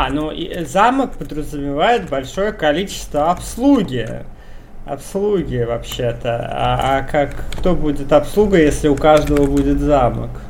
Ну и замок подразумевает большое количество обслуги. Обслуги, вообще-то. Кто будет обслуга, если у каждого будет замок?